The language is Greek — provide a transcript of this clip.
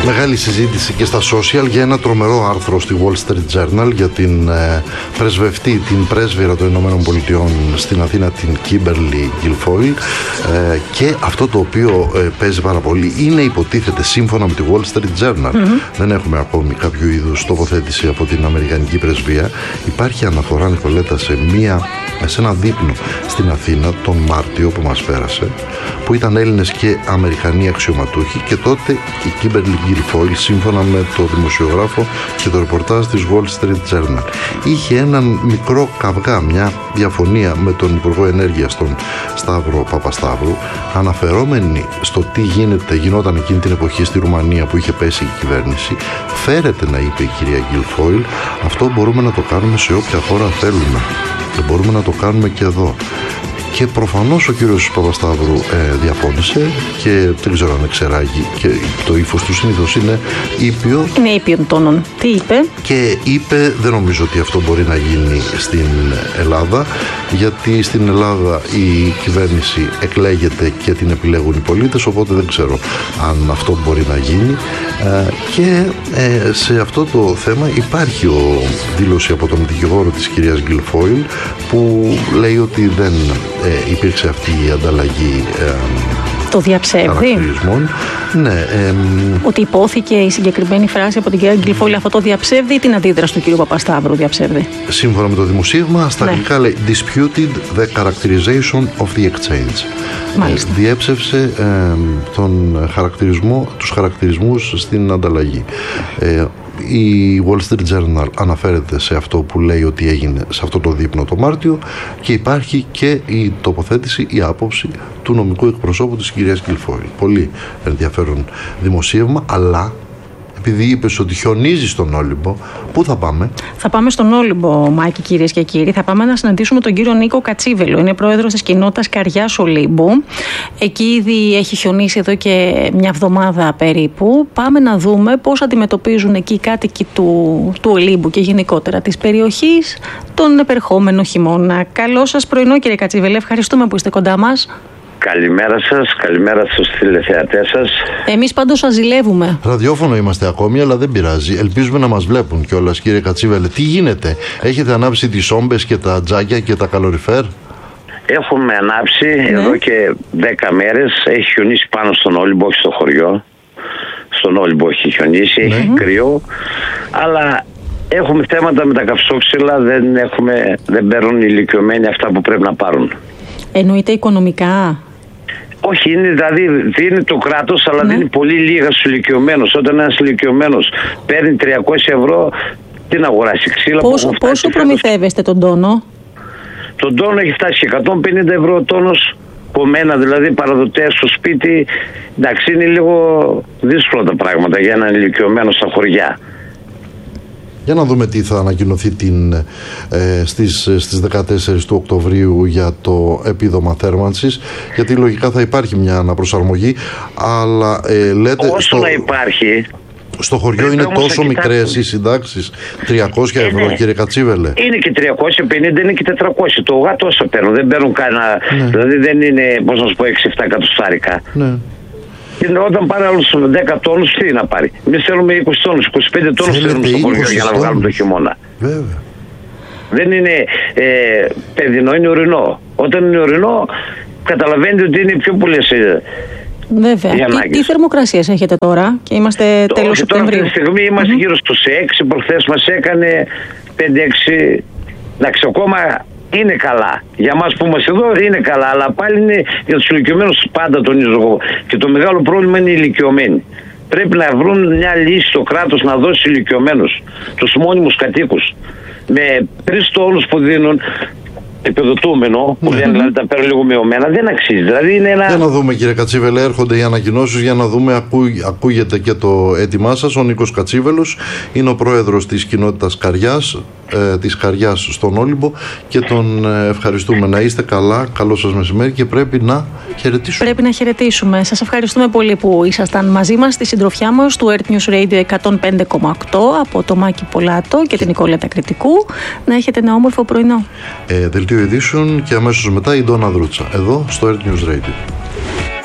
Μεγάλη συζήτηση και στα social για ένα τρομερό άρθρο στη Wall Street Journal για την πρεσβευτή, την πρέσβυρα των Ηνωμένων Πολιτειών στην Αθήνα, την Kimberly Guilfoyle, και αυτό το οποίο παίζει πάρα πολύ είναι, υποτίθεται, σύμφωνα με τη Wall Street Journal, δεν έχουμε ακόμη κάποιο είδους τοποθέτηση από την Αμερικανική πρεσβεία, υπάρχει αναφορά, Νικολέτα, σε ένα δείπνο στην Αθήνα τον Μάρτιο που μας πέρασε, που ήταν Έλληνες και Αμερικανοί αξιωματούχοι, και τότε η Kimberly Guilfoyle, σύμφωνα με το δημοσιογράφο και το ρεπορτάζ της Wall Street Journal, είχε έναν μικρό καυγά, μια διαφωνία με τον Υπουργό Ενέργειας, τον Σταύρο Παπασταύρου, αναφερόμενη στο τι γινόταν εκείνη την εποχή στη Ρουμανία που είχε πέσει η κυβέρνηση. Φέρεται, να είπε η κυρία Guilfoyle, αυτό μπορούμε να το κάνουμε σε όποια χώρα θέλουμε και μπορούμε να το κάνουμε και εδώ. Και προφανώς ο κύριος Παπασταύρου διαφώνησε και δεν ξέρω αν εξεράγει, και το ύφος του συνήθως είναι ήπιο. Είναι ήπιον τόνων. Τι είπε? Και είπε, δεν νομίζω ότι αυτό μπορεί να γίνει στην Ελλάδα, γιατί στην Ελλάδα η κυβέρνηση εκλέγεται και την επιλέγουν οι πολίτες, οπότε δεν ξέρω αν αυτό μπορεί να γίνει. Και σε αυτό το θέμα υπάρχει δήλωση από τον δικηγόρο της κυρίας Guilfoyle, που λέει ότι δεν υπήρξε αυτή η ανταλλαγή το διαψεύδει. Ναι, ότι υπόθηκε η συγκεκριμένη φράση από την κυρία Guilfoyle, αυτό το διαψεύδει, ή την αντίδραση του κυρίου Παπασταύρου διαψεύδει? Σύμφωνα με το δημοσίευμα, στα αγγλικά λέει disputed the characterization of the exchange. Διέψευσε τους χαρακτηρισμούς στην ανταλλαγή. Η Wall Street Journal αναφέρεται σε αυτό που λέει ότι έγινε σε αυτό το δείπνο το Μάρτιο, και υπάρχει και η τοποθέτηση, η άποψη του νομικού εκπροσώπου της κυρίας Guilfoyle. Πολύ ενδιαφέρον δημοσίευμα, αλλά επειδή είπες ότι χιονίζει στον Όλυμπο, πού θα πάμε? Θα πάμε στον Όλυμπο, Μάκη, κυρίες και κύριοι. Θα πάμε να συναντήσουμε τον κύριο Νίκο Κατσίβελο. Είναι πρόεδρος της κοινότητας Καριάς Ολύμπου. Εκεί ήδη έχει χιονίσει εδώ και μια εβδομάδα περίπου. Πάμε να δούμε πώς αντιμετωπίζουν εκεί οι κάτοικοι του Ολύμπου και γενικότερα της περιοχής τον επερχόμενο χειμώνα. Καλό σας πρωινό, κύριε Κατσίβελε. Ευχαριστούμε που είστε κοντά μας. Καλημέρα σας, καλημέρα στους τηλεθεατές σας. Εμείς πάντως σας ζηλεύουμε. Ραδιόφωνο είμαστε ακόμη, αλλά δεν πειράζει. Ελπίζουμε να μας βλέπουν κιόλας, κύριε Κατσίβελε. Τι γίνεται, έχετε ανάψει τις σόμπες και τα τζάκια και τα καλοριφέρ? Έχουμε ανάψει εδώ και 10 μέρες. Έχει χιονίσει πάνω στον Όλυμπο, όχι στο χωριό. Στον Όλυμπο έχει χιονίσει, έχει κρύο. Αλλά έχουμε θέματα με τα καυσόξυλα, δεν παίρνουν οι ηλικιωμένοι αυτά που πρέπει να πάρουν. Εννοείται οικονομικά? Όχι, δηλαδή δίνει το κράτος, αλλά δίνει πολύ λίγα στους ηλικιωμένους. Όταν ένας ηλικιωμένος παίρνει 300 ευρώ, τι να αγοράσει? Ξύλα? Πόσο προμηθεύεστε τον τόνο? Τον τόνο έχει φτάσει 150 ευρώ ο τόνος. Από μένα δηλαδή, παραδοτές στο σπίτι. Εντάξει, είναι λίγο δύσκολα τα πράγματα για έναν ηλικιωμένο στα χωριά. Για να δούμε τι θα ανακοινωθεί στις 14 του Οκτωβρίου για το επίδομα θέρμανσης, γιατί λογικά θα υπάρχει μια αναπροσαρμογή, αλλά λέτε... Όσο να υπάρχει... Στο χωριό είναι τόσο μικρές οι συντάξεις, 300 ευρώ, κύριε Κατσίβελε. Είναι και 350, είναι και 400. Το γάτο όσο παίρνουν, δεν παίρνουν κανένα, δηλαδή δεν είναι, πώς να σου πω, 6-7 εκατοστάρικα. Ναι. Και όταν πάρει άλλους 10 τόνους, τι να πάρει? Εμείς θέλουμε 20 τόνους, 25 τόνους θέλουμε στο χωριό για να βγάλουμε το χειμώνα. Βέβαια. Δεν είναι παιδινό, είναι ορεινό. Όταν είναι ορεινό, καταλαβαίνετε ότι είναι πιο πολλές. Βέβαια. Τι θερμοκρασίες έχετε τώρα, και είμαστε τέλος Σεπτεμβρίου? Τώρα αυτή τη στιγμή είμαστε γύρω στους 6, προχθές μας έκανε 5-6. Εντάξει, ακόμα είναι καλά. Για μας που είμαστε εδώ είναι καλά, αλλά πάλι είναι για τους ηλικιωμένους, πάντα τονίζω εγώ. Και το μεγάλο πρόβλημα είναι οι ηλικιωμένοι. Πρέπει να βρουν μια λύση στο κράτος να δώσει στους ηλικιωμένους, τους μόνιμους κατοίκους. Με 3 τόνους που δίνουν επιδοτούμενο, που δεν δηλαδή τα παίρνουν λίγο μειωμένα, δεν αξίζει. Δηλαδή είναι ένα... Για να δούμε, κύριε Κατσίβελε, έρχονται οι ανακοινώσεις, για να δούμε, ακούγεται και το αίτημά σας. Ο Νίκος Κατσίβελος είναι ο πρόεδρος της κοινότητας Καριάς στον Όλυμπο, και τον ευχαριστούμε. Να είστε καλά, καλό σας μεσημέρι, και πρέπει να χαιρετήσουμε. Πρέπει να χαιρετήσουμε. Σας ευχαριστούμε πολύ που ήσασταν μαζί μας στη συντροφιά μας του Earth News Radio 105,8 από το Μάκη Πολάτο και την Νικόλετα Κρητικού. Να έχετε ένα όμορφο πρωινό. Δελτίο ειδήσεων και αμέσως μετά η Ντόνα Δρούτσα, εδώ στο Earth News Radio.